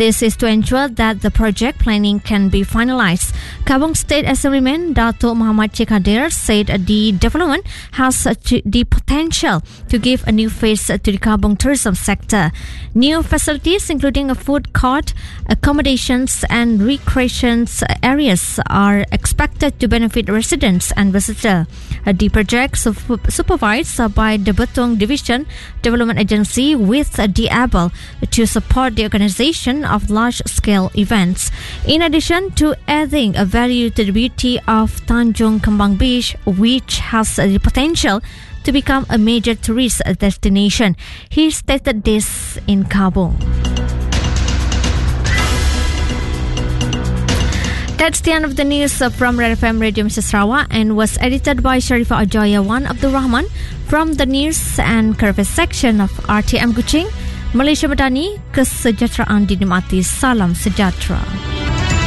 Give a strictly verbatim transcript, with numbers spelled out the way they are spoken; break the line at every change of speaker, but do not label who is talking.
This is to ensure that the project planning can be finalized. Kaabong State Assemblyman Dato' Muhammad Sheikh Kadir said the development has the potential to give a new face to the Kaabong tourism sector. New facilities including a food court, accommodations and recreation areas are expected to benefit residents and visitors. The project supervised by the Betong Division Development Agency with the able to support the organization of large-scale events. In addition to adding a value to the beauty of Tanjung Kembang Beach, which has the potential to become a major tourist destination. He stated this in Kaabong. That's the end of the news from Red F M Radio Malaysia Sarawak and was edited by Sharifah Ajayawan Abdul Rahman from the News and Current Affairs section of R T M Kuching. Malaysia Madani, kesejahteraan dinikmati. Salam sejahtera.